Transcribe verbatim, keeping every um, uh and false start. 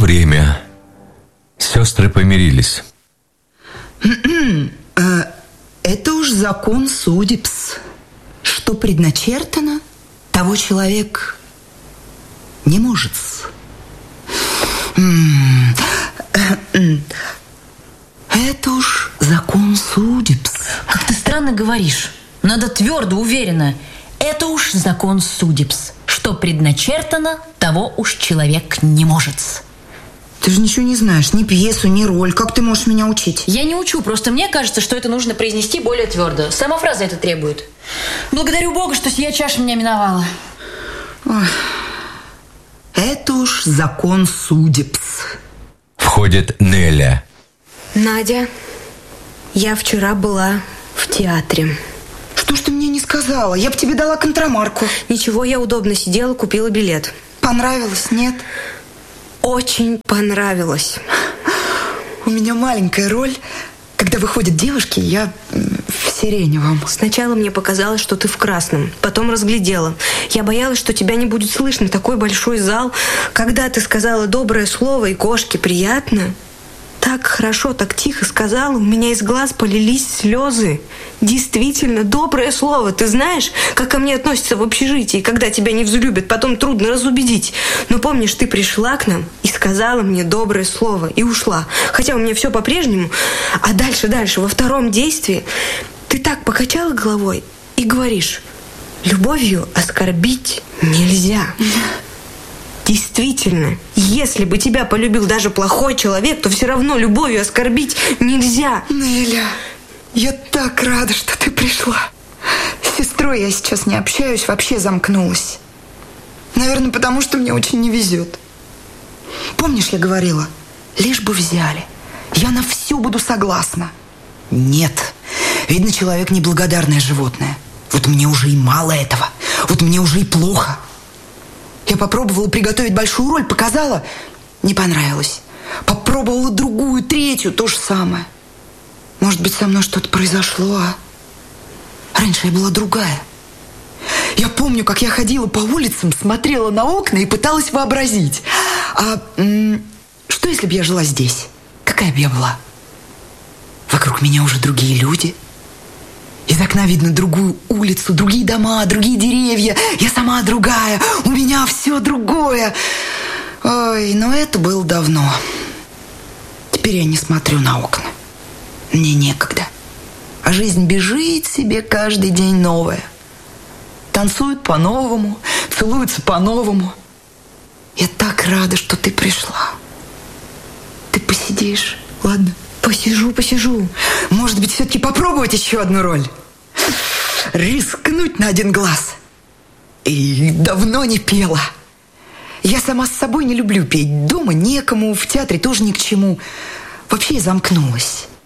время сестры помирились. Это уж закон судебс. Что предначертано, того человек не может. Это уж закон судебс. Как ты странно говоришь. Надо твердо, уверенно. Это уж закон судебс. Что предначертано, того уж человек не может. Ты же ничего не знаешь, ни пьесу, ни роль. Как ты можешь меня учить? Я не учу, просто мне кажется, что это нужно произнести более твердо. Сама фраза это требует. Благодарю Бога, что сия чаша меня миновала. Ой. Это уж закон судебс. Входит Неля. Надя, я вчера была в театре. Что ж ты мне не сказала? Я бы тебе дала контрамарку. Ничего, я удобно сидела, купила билет. Понравилось, нет? Очень понравилось. У меня маленькая роль. Когда выходят девушки, я в сиреневом. Сначала мне показалось, что ты в красном. Потом разглядела. Я боялась, что тебя не будет слышно. Такой большой зал. Когда ты сказала доброе слово и кошке приятно... Так хорошо, так тихо сказала, у меня из глаз полились слезы. Действительно, доброе слово. Ты знаешь, как ко мне относятся в общежитии, когда тебя не взлюбят, потом трудно разубедить. Но помнишь, ты пришла к нам и сказала мне доброе слово и ушла. Хотя у меня все по-прежнему. А дальше, дальше, во втором действии ты так покачала головой и говоришь: любовью оскорбить нельзя. Действительно, если бы тебя полюбил даже плохой человек, то все равно любовью оскорбить нельзя. Неля, я так рада, что ты пришла. С сестрой я сейчас не общаюсь, вообще замкнулась. Наверное, потому что мне очень не везет. Помнишь, я говорила, лишь бы взяли. Я на все буду согласна. Нет, видно, человек неблагодарное животное. Вот мне уже и мало этого. Вот мне уже и плохо. Я попробовала приготовить большую роль, показала, не понравилось. Попробовала другую, третью, то же самое. Может быть, со мной что-то произошло, а? Раньше я была другая. Я помню, как я ходила по улицам, смотрела на окна и пыталась вообразить. А м- что, если бы я жила здесь? Какая бы я была? Вокруг меня уже другие люди. Из окна видно другую улицу, другие дома, другие деревья. Я сама другая, у меня все другое. Ой, но это было давно. Теперь я не смотрю на окна. Мне некогда. А жизнь бежит себе каждый день новая. Танцуют по-новому, целуются по-новому. Я так рада, что ты пришла. Ты посидишь, ладно? Посижу, посижу. Может быть, все-таки попробовать еще одну роль? Рискнуть на один глаз. И давно не пела. Я сама с собой не люблю петь. Дома некому, в театре тоже ни к чему. Вообще я замкнулась.